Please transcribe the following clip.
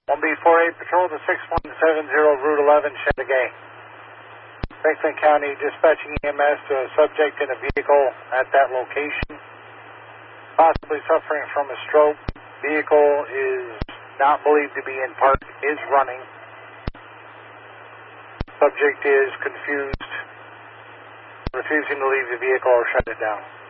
1B48 Patrol to 6170 Route 11, Chateaugay. Franklin County dispatching EMS to a subject in a vehicle at that location, possibly suffering from a stroke. Vehicle is not believed to be in park, is running. Subject is confused, refusing to leave the vehicle or shut it down.